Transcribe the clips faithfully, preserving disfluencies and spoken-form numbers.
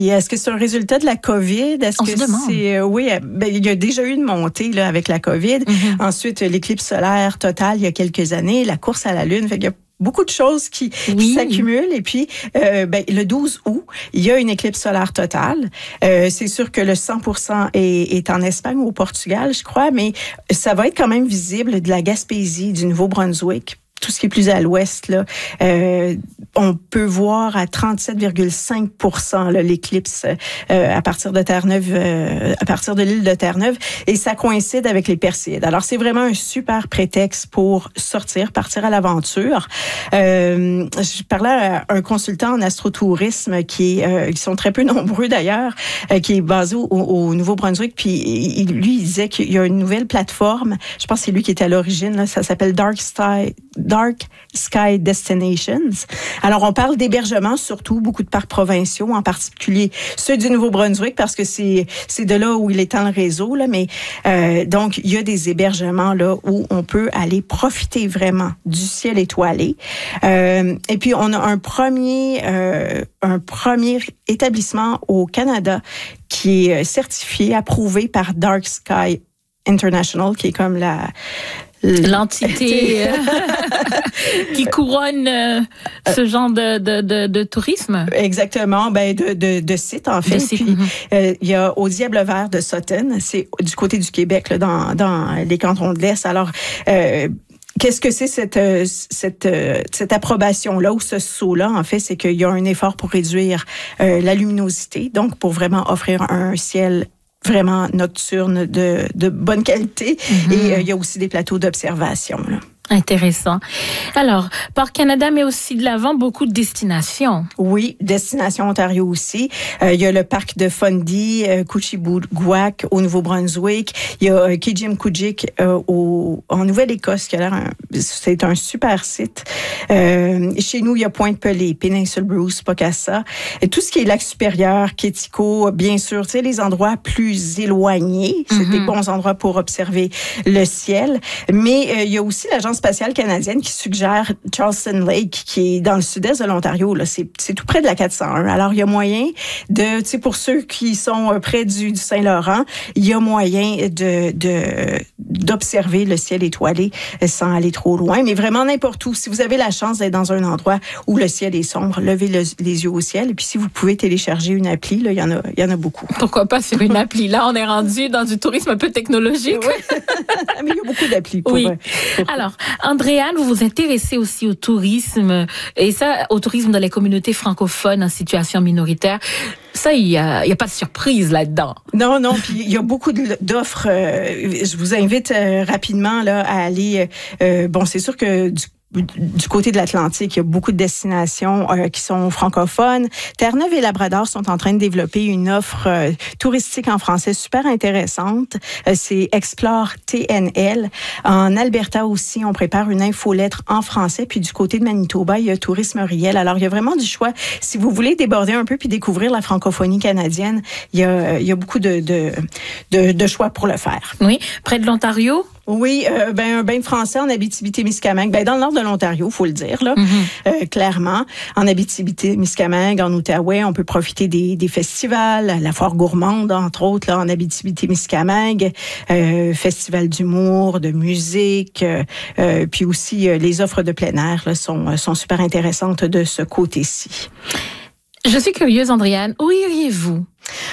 Et est-ce que c'est un résultat de la COVID? Est-ce On que se demande. c'est euh, oui, ben, il y a déjà eu une montée là avec la COVID. Mm-hmm. Ensuite, l'éclipse solaire totale il y a quelques années, la course à la Lune. Fait qu'il y a beaucoup de choses qui, oui. qui s'accumulent. Et puis, euh, ben, le douze août, il y a une éclipse solaire totale. Euh, c'est sûr que le cent pour cent est, est en Espagne ou au Portugal, je crois, mais ça va être quand même visible de la Gaspésie, du Nouveau-Brunswick, tout ce qui est plus à l'ouest, là, euh, on peut voir à trente-sept virgule cinq pour cent là, l'éclipse euh, à partir de Terre-Neuve, euh, à partir de l'île de Terre-Neuve, et ça coïncide avec les Perséides. Alors, c'est vraiment un super prétexte pour sortir, partir à l'aventure. Euh, je parlais à un consultant en astrotourisme qui, euh, qui sont très peu nombreux d'ailleurs, euh, qui est basé au, au Nouveau-Brunswick, puis il, lui, il disait qu'il y a une nouvelle plateforme, je pense que c'est lui qui était à l'origine, là, ça s'appelle Dark Sky, Dark Sky Destinations. Alors, on parle d'hébergement, surtout beaucoup de parcs provinciaux, en particulier ceux du Nouveau-Brunswick, parce que c'est c'est de là où il étend le réseau, là. Mais euh, donc, il y a des hébergements là où on peut aller profiter vraiment du ciel étoilé. Euh, et puis, on a un premier euh, un premier établissement au Canada qui est certifié, approuvé par Dark Sky International, qui est comme la l'entité euh, qui couronne euh, ce genre de, de, de, de tourisme. Exactement, ben de, de, de site en fait. Site, Puis mm-hmm. euh, il y a au Diable Vert de Sutton, c'est du côté du Québec, là, dans, dans les cantons de l'Est. Alors, euh, qu'est-ce que c'est cette cette cette approbation là ou ce saut là en fait, c'est qu'il y a un effort pour réduire euh, la luminosité, donc pour vraiment offrir un ciel vraiment nocturne de, de bonne qualité. Mm-hmm. Et euh, il y a aussi des plateaux d'observation, là. Intéressant. Alors, Parc Canada met aussi de l'avant beaucoup de destinations. Oui, Destination Ontario aussi. Euh, il y a le parc de Fundy, euh, Couchibouguac au Nouveau-Brunswick. Il y a euh, Kijimkujik euh, au, en Nouvelle-Écosse, qui a l'air un, c'est un super site. Euh, chez nous, il y a Pointe-Pelée, Péninsule Bruce, Pocassa. Et tout ce qui est lac supérieur, Quetico, bien sûr, tu sais, les endroits plus éloignés. C'est mm-hmm. des bons endroits pour observer le ciel. Mais euh, il y a aussi l'agence spatiale canadienne qui suggère Charleston Lake, qui est dans le sud-est de l'Ontario. Là, c'est, c'est tout près de la quatre cent un. Alors, il y a moyen de, tu sais, pour ceux qui sont près du, du Saint-Laurent, il y a moyen de, de d'observer le ciel étoilé sans aller trop loin, mais vraiment n'importe où. Si vous avez la chance d'être dans un endroit où le ciel est sombre, levez le, les yeux au ciel. Et puis, si vous pouvez télécharger une appli, là, il y en a, il y en a beaucoup. Pourquoi pas sur une appli? Là, on est rendu dans du tourisme un peu technologique. Oui. Mais il y a beaucoup d'applis pour, oui. pour... Alors, Andréane, vous vous intéressez aussi au tourisme, et ça, au tourisme dans les communautés francophones en situation minoritaire. Ça, il y a, il y a pas de surprise là-dedans. Non, non, puis il y a beaucoup d'offres. Euh, je vous invite euh, rapidement là à aller. Euh, bon, c'est sûr que du Du côté de l'Atlantique, il y a beaucoup de destinations euh, qui sont francophones. Terre-Neuve et Labrador sont en train de développer une offre euh, touristique en français super intéressante. Euh, c'est Explore T N L. En Alberta aussi, on prépare une infolettre en français. Puis du côté de Manitoba, il y a Tourisme Riel. Alors, il y a vraiment du choix. Si vous voulez déborder un peu puis découvrir la francophonie canadienne, il y a, il y a beaucoup de, de, de, de choix pour le faire. Oui, près de l'Ontario? Oui, euh, ben un bain de français en Abitibi-Témiscamingue, ben dans le nord de l'Ontario, faut le dire là, mm-hmm. euh, clairement. En Abitibi-Témiscamingue, en Outaouais, on peut profiter des, des festivals, la foire gourmande entre autres là en Abitibi-Témiscamingue, euh, festival d'humour, de musique, euh, euh, puis aussi euh, les offres de plein air là, sont sont super intéressantes de ce côté-ci. Je suis curieuse, Andréane, où iriez-vous?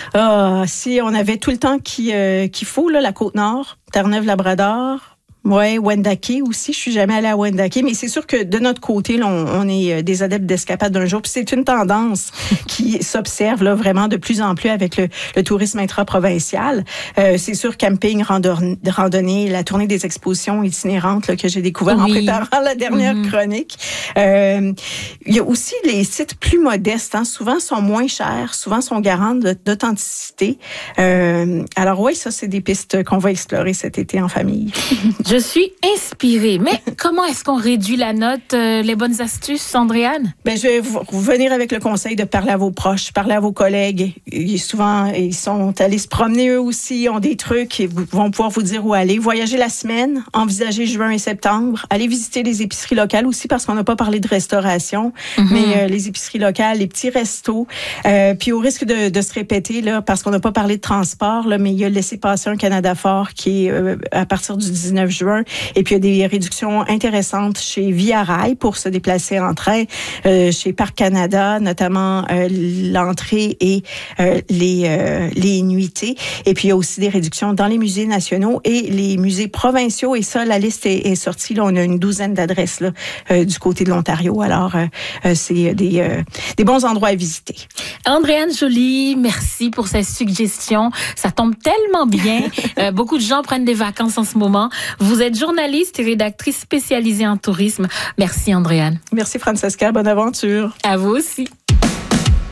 Ah, si on avait tout le temps qu'il, euh, qu'il faut, là, la Côte-Nord, Terre-Neuve-Labrador, ouais, Wendake aussi. Je suis jamais allée à Wendake, mais c'est sûr que de notre côté, là, on, on est des adeptes d'escapade d'un jour. Puis c'est une tendance qui s'observe là vraiment de plus en plus avec le, le tourisme intra-provincial. Euh, c'est sûr, camping, randonnée, randonnée, la tournée des expositions itinérantes là, que j'ai découvert oui. en préparant la dernière mm-hmm. chronique. Euh, il y a aussi les sites plus modestes. Hein, souvent sont moins chers, souvent sont garants de, d'authenticité. Euh, alors oui, ça c'est des pistes qu'on va explorer cet été en famille. Je suis inspirée. Mais comment est-ce qu'on réduit la note? Euh, les bonnes astuces, Andréane? Ben, je vais vous revenir avec le conseil de parler à vos proches, parler à vos collègues. Ils, souvent, ils sont allés se promener eux aussi, ont des trucs, ils vont pouvoir vous dire où aller. Voyager la semaine, envisager juin et septembre. Aller visiter les épiceries locales aussi, parce qu'on n'a pas parlé de restauration, mm-hmm. mais euh, les épiceries locales, les petits restos. Euh, puis au risque de, de se répéter, là, parce qu'on n'a pas parlé de transport, là, mais il y a le laissez-passer un Canada Fort qui est euh, à partir du dix-neuf juin. Et puis, il y a des réductions intéressantes chez Via Rail pour se déplacer en train, euh, chez Parc Canada, notamment euh, l'entrée et euh, les, euh, les nuitées. Et puis, il y a aussi des réductions dans les musées nationaux et les musées provinciaux. Et ça, la liste est, est sortie. Là, on a une douzaine d'adresses là, euh, du côté de l'Ontario. Alors, euh, euh, c'est des, euh, des bons endroits à visiter. Andréane Joly, merci pour ces suggestions. Ça tombe tellement bien. euh, beaucoup de gens prennent des vacances en ce moment. Vous êtes journaliste et rédactrice spécialisée en tourisme. Merci, Andréane. Merci, Francesca. Bonne aventure. À vous aussi.